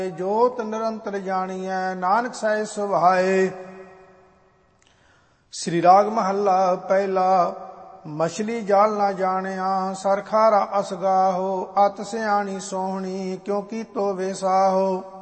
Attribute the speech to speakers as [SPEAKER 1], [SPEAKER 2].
[SPEAKER 1] ਜੋਤ ਨਿਰੰਤਰ ਜਾਣੀਐ ਨਾਨਕ ਸਹਿ ਸੁਭਾਏ। ਸ੍ਰੀ ਰਾਗ ਮਹੱਲਾ ਪਹਿਲਾ। ਮਛਲੀ ਜਾਲ ਨਾ ਜਾਣਿਆ ਸਰਖਾਰਾ ਅਸਗਾਹੋ, ਅਤ ਸਿਆਣੀ ਸੋਹਣੀ ਕਿਉ ਕੀਤੋ ਵੇਸਾਹੋ।